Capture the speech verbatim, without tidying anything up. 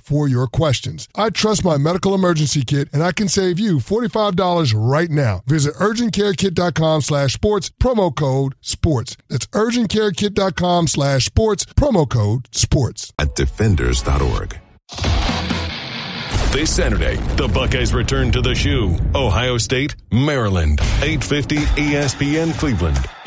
for your questions. I trust my medical emergency kit, and I can save you forty-five dollars right now. Visit urgentcarekit.com slash sports, promo code sports. That's urgentcarekit.com slash sports, promo code sports. At defenders dot org. This Saturday, the Buckeyes return to the Shoe. Ohio State, Maryland. eight fifty E S P N Cleveland.